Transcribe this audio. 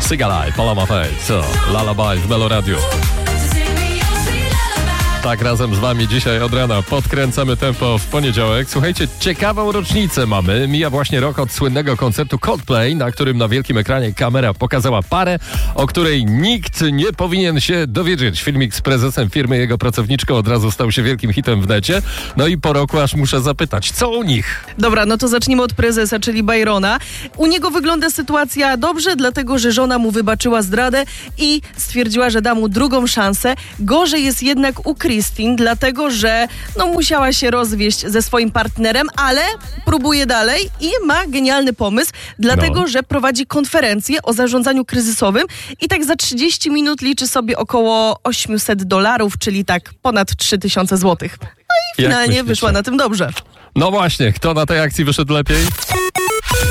Sigalai, Paloma Faith, Lullaby w Melo Radio. Tak, razem z wami dzisiaj od rana podkręcamy tempo w poniedziałek. Słuchajcie, ciekawą rocznicę mamy. Mija właśnie rok od słynnego koncertu Coldplay, na którym na wielkim ekranie kamera pokazała parę, o której nikt nie powinien się dowiedzieć. Filmik z prezesem firmy, jego pracowniczką od razu stał się wielkim hitem w necie. No i po roku aż muszę zapytać, co u nich? Dobra, no to zacznijmy od prezesa, czyli Byrona. U niego wygląda sytuacja dobrze, dlatego że żona mu wybaczyła zdradę i stwierdziła, że da mu drugą szansę. Gorzej jest jednak u Christine, dlatego że musiała się rozwieść ze swoim partnerem, ale próbuje dalej i ma genialny pomysł, dlatego że prowadzi konferencję o zarządzaniu kryzysowym i tak za 30 minut liczy sobie około $800, czyli tak ponad 3000 złotych. No i finalnie wyszła na tym dobrze. No właśnie, kto na tej akcji wyszedł lepiej?